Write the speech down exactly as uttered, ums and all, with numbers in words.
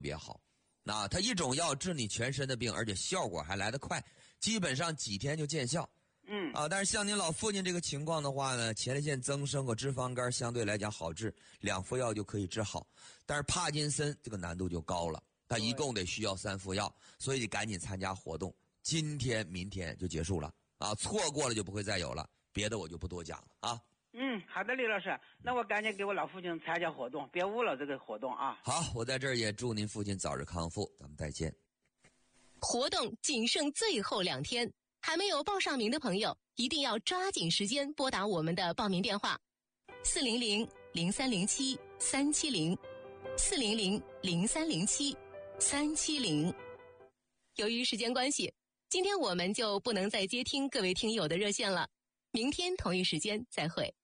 别好。那它一种药治你全身的病，而且效果还来得快，基本上几天就见效。 嗯啊，但是像您老父亲这个情况的话呢，前列腺增生和脂肪肝相对来讲好治，两副药就可以治好。但是帕金森这个难度就高了，它一共得需要三副药，所以得赶紧参加活动。今天、明天就结束了啊，错过了就不会再有了。别的我就不多讲了啊。 嗯，好的，李老师，那我赶紧给我老父亲参加活动，别误了这个活动啊。 好，我在这儿也祝您父亲早日康复，咱们再见。 活动仅剩最后两天，还没有报上名的朋友，一定要抓紧时间拨打我们的报名电话：四零零零三零七三七零，四零零零三零七三七零。由于时间关系，今天我们就不能再接听各位听友的热线了，明天同一时间再会。